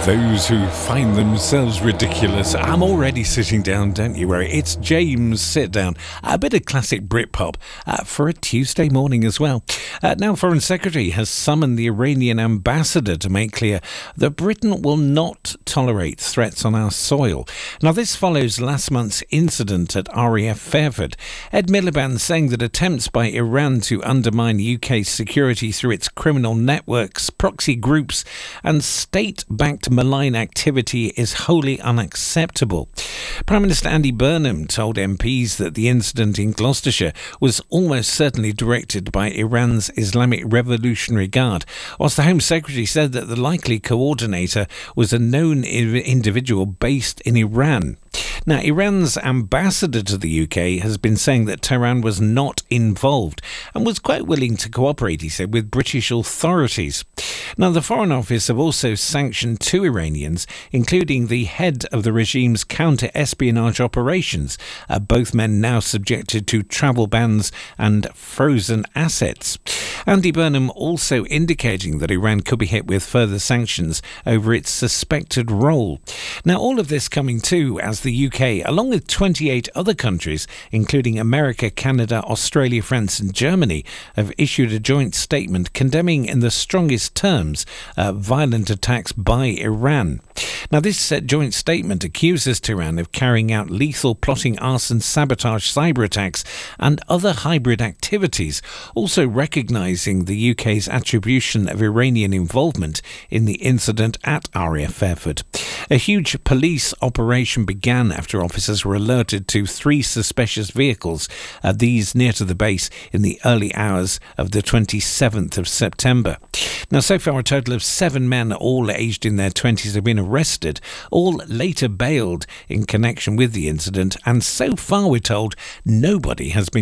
those who find themselves ridiculous. I'm already sitting down, don't you worry. It's James Sit Down. A bit of classic Britpop for a Tuesday morning as well. Now, Foreign Secretary has summoned the Iranian ambassador to make clear that Britain will not tolerate threats on our soil. Now, this follows last month's incident at RAF Fairford. Ed Miliband saying that attempts by Iran to undermine UK's security through its criminal networks, proxy groups and state-backed malign activity is wholly unacceptable. Prime Minister Andy Burnham told MPs that the incident in Gloucestershire was almost certainly directed by Iran's Islamic Revolutionary Guard, whilst the Home Secretary said that the likely coordinator was a known individual based in Iran. Now, Iran's ambassador to the UK has been saying that Tehran was not involved and was quite willing to cooperate, he said, with British authorities. Now, the Foreign Office have also sanctioned 2 Iranians, including the head of the regime's counter-espionage operations, both men now subjected to travel bans and frozen assets. Andy Burnham also indicating that Iran could be hit with further sanctions over its suspected role. Now, all of this coming too as the UK, along with 28 other countries, including America, Canada, Australia, France and Germany, have issued a joint statement condemning in the strongest terms violent attacks by Iran. Now, this joint statement accuses Tehran of carrying out lethal plotting, arson, sabotage, cyber attacks and other hybrid activities, also recognising the UK's attribution of Iranian involvement in the incident at RAF Fairford. A huge police operation began after officers were alerted to 3 suspicious vehicles, these near to the base in the early hours of the 27th of September. Now, so far a total of 7 men, all aged in their 20s, have been arrested, all later bailed in connection with the incident, and so far we're told nobody has been